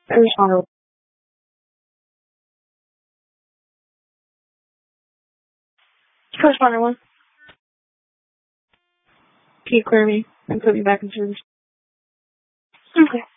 Correspondent. Correspondent one. Can you clear me and put me back in service? Okay.